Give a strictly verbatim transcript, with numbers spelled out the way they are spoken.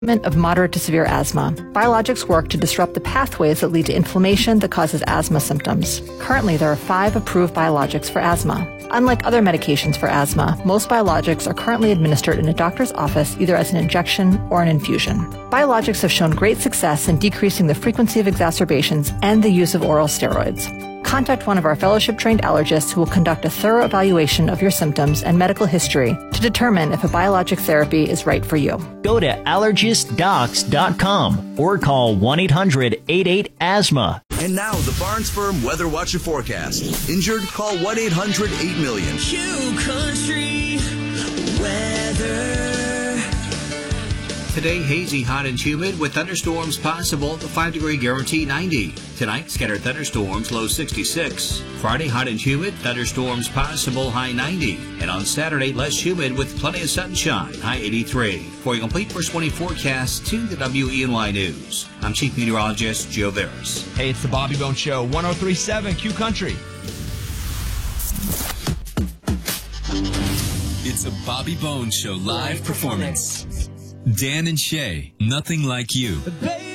Of moderate to severe asthma. Biologics work to disrupt the pathways that lead to inflammation that causes asthma symptoms. Currently, there are five approved biologics for asthma. Unlike other medications for asthma, most biologics are currently administered in a doctor's office either as an injection or an infusion. Biologics have shown great success in decreasing the frequency of exacerbations and the use of oral steroids. Contact one of our fellowship-trained allergists who will conduct a thorough evaluation of your symptoms and medical history to determine if a biologic therapy is right for you. Go to allergist docs dot com or call one eight hundred eight eight asthma. And now the Barnes Firm Weather Watch and Forecast. Injured? Call one eight hundred eight million. Q Country Weather. Today, hazy, hot, and humid with thunderstorms possible. The five degree guarantee ninety. Tonight, scattered thunderstorms, low sixty-six. Friday, hot and humid, thunderstorms possible, high ninety. And on Saturday, less humid with plenty of sunshine, high eighty-three. For a complete first twenty forecast, tune to W E N Y News. I'm Chief Meteorologist Joe Veras. Hey, it's the Bobby Bones Show, one oh three point seven Q Country. It's a Bobby Bones Show live performance. Dan and Shay, Nothing Like You.